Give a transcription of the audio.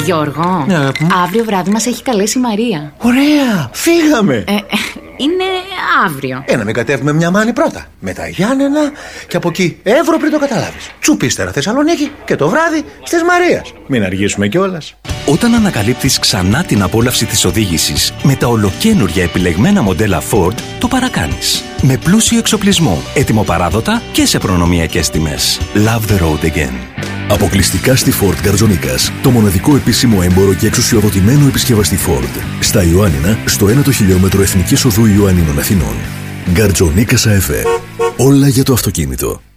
Γιώργο, αύριο βράδυ μας έχει καλέσει η Μαρία. Ωραία, φύγαμε. Είναι αύριο. Να μην κατέβουμε μια μάνη πρώτα, μετά Γιάννενα και από εκεί Εύρο πριν το καταλάβεις. Τσουπ ύστερα Θεσσαλονίκη και το βράδυ στις Μαρίας. Μην αργήσουμε κιόλας. Όταν ανακαλύπτεις ξανά την απόλαυση της οδήγησης με τα ολοκαίνουργια επιλεγμένα μοντέλα Ford, το παρακάνεις. Με πλούσιο εξοπλισμό, έτοιμο παράδοτα και σε προνομιακές τιμές. Love the road again. Αποκλειστικά στη Ford Γκαρτζονίκας, το μοναδικό επίσημο έμπορο και εξουσιοδοτημένο επισκευαστή Ford. Στα Ιωάννινα, στο 1ο χιλιόμετρο Εθνικής Οδού Ιωαννίνων Αθηνών. Γκαρτζονίκας ΑΕΦΕ. Όλα για το αυτοκίνητο.